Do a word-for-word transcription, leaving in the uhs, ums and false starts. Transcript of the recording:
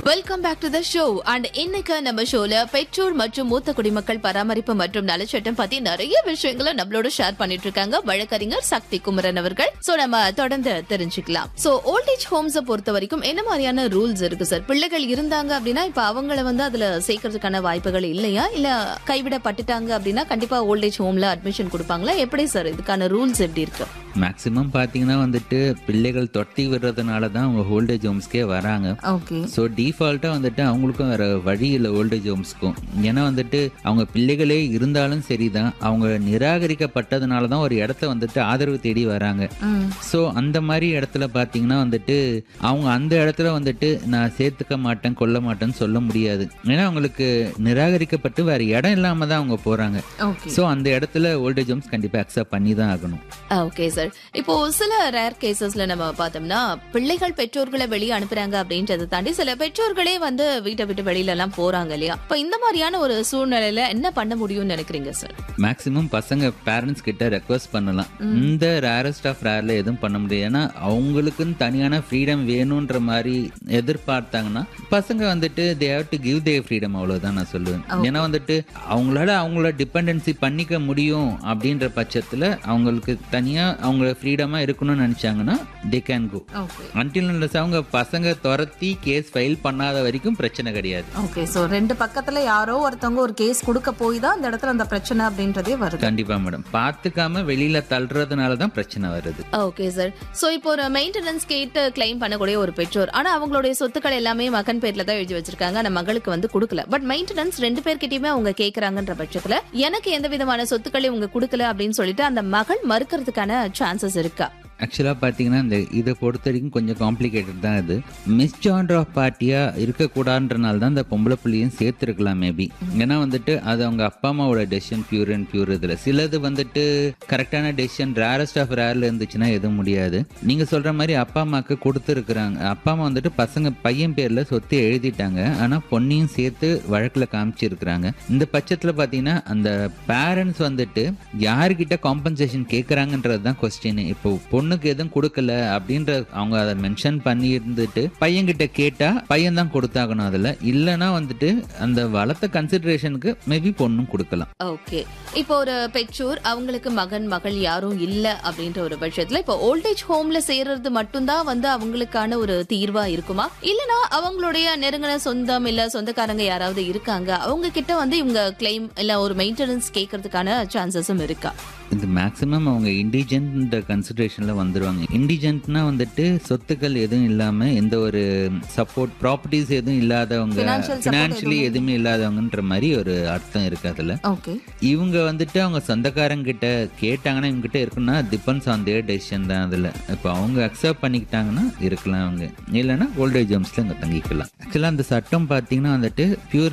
Welcome back to the show. And இன்னைக்கு நம்ம ஷோல பெற்றோர் மற்றும் மூத்த குடிமக்கள் பராமரிப்பு மற்றும் நலச்சட்டம் பத்தி நிறைய விஷயங்களை நம்மளோட ஷேர் பண்ணிட்டு இருக்காங்க வழக்கறிஞர் சக்தி குமரன் அவர்கள். சோ நம்ம தொடர்ந்து தெரிஞ்சுக்கலாம். சோ ஓல்டேஜ் ஹோம்ஸ பொறுத்த வரைக்கும் என்ன மாதிரியான ரூல்ஸ் இருக்கு சார்? பிள்ளைகள் இருந்தாங்க அப்படின்னா இப்ப அவங்கள வந்து அதுல சேர்க்கறதுக்கான வாய்ப்புகள் இல்லையா, இல்ல கைவிடப்பட்டுட்டாங்க அப்படின்னா கண்டிப்பா ஓல்டேஜ் ஹோம்ல அட்மிஷன் கொடுப்பாங்களா? எப்படி சார் இதுக்கான ரூல்ஸ் எப்படி இருக்கு? மேக்சிமம் பாத்தீங்கன்னா வந்துட்டு பிள்ளைகள் தொட்டி விடுறதுனால தான் அவங்க ஓல்டேஜ் ஹோம்ஸ்க்கே வராங்க. ஓகே. ஸோ டிஃபால்ட்டா வந்துட்டு அவங்களுக்கும் வேற வழி இல்லை ஓல்டேஜ் ஹோம்ஸ்க்கும். ஏன்னா வந்துட்டு அவங்க பிள்ளைகளே இருந்தாலும் சரிதான், அவங்க நிராகரிக்கப்பட்டதுனால தான் ஒரு இடத்த வந்துட்டு ஆதரவு தேடி வராங்க. ஸோ அந்த மாதிரி இடத்துல பாத்தீங்கன்னா வந்துட்டு அவங்க அந்த இடத்துல வந்துட்டு நான் சேர்த்துக்க மாட்டேன் கொல்ல மாட்டேன்னு சொல்ல முடியாது. ஏன்னா அவங்களுக்கு நிராகரிக்கப்பட்டு வேற இடம் இல்லாம தான் அவங்க போறாங்க. ஸோ அந்த இடத்துல ஓல்டேஜ் ஹோம்ஸ் கண்டிப்பா அக்செப்ட் பண்ணி தான் ஆகணும். Okay sir. இப்போ சில ரேர் கேசஸ்ல நம்ம பார்த்தோம்னா பிள்ளைகள் பெற்றோர்களை வெளியே அனுப்புறாங்க அப்படின்றத தாண்டி சில பெற்றோர்களே வந்து வீட்டை விட்டு வெளியில எல்லாம் போறாங்க இல்லையா? இப்ப இந்த மாதிரியான ஒரு சூழ்நிலையில என்ன பண்ண முடியும்னு நினைக்கிறீங்க சார்? மேக்சிமம் பசங்க பேரண்ட்ஸ் கிட்ட ரெக்வஸ்ட் பண்ணலாம். இந்த ரேரஸ்ட் ஆஃப் ரேர்ல எதுவும் பண்ண முடியாது. ஏன்னா அவங்களுக்குன்னு தனியான ஃப்ரீடம் வேணும்ன்ற மாதிரி எதிர்பார்த்தாங்கன்னா பசங்க வந்துட்டு they have to give there freedom, அவ்வளவுதான் நான் சொல்லுவேன். ஏன்னா வந்துட்டு அவங்களால அவங்கள டிபெண்டன்சி பண்ணிக்க முடியும் அப்படின்ற பட்சத்துல அவங்களுக்கு தனியா அவங்க ஃப்ரீடமா இருக்கணும்னு நினைச்சாங்கன்னா they can go. Until unless அவங்க பசங்க துரத்தி கேஸ் ஃபைல் பண்ணாத வரைக்கும் பிரச்சனை கிடையாது. ஓகே. சோ ரெண்டு பக்கத்துல யாரோ ஒருத்தவங்க ஒரு கேஸ் கொடுக்க போய் தான் அந்த இடத்துல அந்த பிரச்சனை அப்படின்றதே வருது. கண்டிப்பா மேடம். பாத்துக்காம வெளியில தள்ளுறதுனால தான் பிரச்சனை வருது. Okay sir. சோ இப்போ ஒரு மெயின்டெனன்ஸ் கேட்டு கிளைம் பண்ணக்கூடிய ஒரு பெற்றோர், ஆனா அவங்களுடைய சொத்துக்கள் எல்லாமே மகன் பேர்ல தான் எழுதி வச்சிருக்காங்க, ஆனா மகளுக்கு வந்து கொடுக்கல. பட் மெயின்டெனன்ஸ் ரெண்டு பேர்கிட்டயுமே அவங்க கேக்குறாங்கன்ற பட்சத்துல எனக்கு எந்த விதமான சொத்துக்களை இவங்க கொடுக்கல அப்படின்னு சொல்லிட்டு அந்த மகள் மறுக்கிறதுக்கான சான்சஸ் இருக்கா? ஆக்சுவலாக பார்த்தீங்கன்னா இந்த இதை பொறுத்த வரைக்கும் கொஞ்சம் காம்ப்ளிகேட்டட் தான். இது மிஸ்ஜாண்டர் ஆஃப் பார்ட்டியாக இருக்கக்கூடாதுன்றனால தான் இந்த பொம்பளை புள்ளியும் சேர்த்துருக்கலாம் மேபி. ஏன்னா வந்துட்டு அது அவங்க அப்பா அம்மாவோட டெசிஷன் பியூர் அண்ட் பியூர். இதில் சிலது வந்துட்டு கரெக்டான டெசிஷன் ரேரஸ்ட் ஆஃப் ரேரில் இருந்துச்சுன்னா எதுவும் முடியாது. நீங்கள் சொல்கிற மாதிரி அப்பா அம்மாவுக்கு கொடுத்துருக்குறாங்க. அப்பா அம்மா வந்துட்டு பசங்க பையன் பேரில் சொத்து எழுதிட்டாங்க, ஆனால் பொண்ணையும் சேர்த்து வழக்கில் காமிச்சிருக்கிறாங்க. இந்த பட்சத்தில் பார்த்தீங்கன்னா அந்த பேரண்ட்ஸ் வந்துட்டு யாருக்கிட்ட காம்பன்சேஷன் கேட்குறாங்கன்றது தான் கொஸ்டின். இப்போ பொண்ணுக்கு எதுவும் கொடுக்கல அப்படின்ற அவங்க அதை மென்ஷன் பண்ணி இருந்துட்டு பையன் கிட்ட கேட்டா பையன் தான் கொடுத்தாகணும். அதுல இல்லனா வந்துட்டு அந்த வளர்த்த கன்சிடரேஷனுக்கு மேபி பொண்ணும் கொடுக்கலாம். ஓகே. இப்போ ஒரு பெற்றோர் அவங்களுக்கு மகன் மகள் யாரும் இல்ல அப்படின்ற ஒரு பட்சத்துல இப்போ ஓல்டேஜ் ஹோம்ல சேர்றது மட்டும்தான் வந்து அவங்களுக்கான ஒரு தீர்வா இருக்குமா, இல்லனா அவங்களுடைய நெருங்கின சொந்தம் இல்ல சொந்தக்காரங்க யாராவது இருக்காங்க அவங்க கிட்ட வந்து இவங்க கிளைம் இல்ல ஒரு மெயின்டெனன்ஸ் கேட்கறதுக்கான சான்சஸும் இருக்கா? இது மேக்சிமம் அவங்க இண்டிஜென்ட் கன்சிடரேஷன்ல வந்துருவாங்க. இண்டிஜென்ட்னா வந்துட்டு சொத்துக்கள் எதுவும் இல்லாம எந்த ஒரு சப்போர்ட் ப்ராப்பர்ட்டிஸ் எதுவும் இல்லாதவங்க, பினான்சியலி எதுவுமே இல்லாதவங்கன்ற மாதிரி ஒரு அர்த்தம் இருக்கு அதுல. இவங்க வந்துட்டு அவங்க சொந்தக்காரங்க கிட்ட கேட்டாங்கன்னா இவங்க கிட்ட இருக்குன்னா டிபெண்ட்ஸ் ஆன் தேர் டெசிஷன் தான் அதுல. இப்போ அவங்க அக்செப்ட் பண்ணிக்கிட்டாங்கன்னா இருக்கலாம், அவங்க இல்லைன்னா ஓல்டேஜ் ஹோம்ஸ்ல அங்க தங்கிக்கலாம். ஆக்சுவலா அந்த சட்டம் பாத்தீங்கன்னா வந்துட்டு பியூர்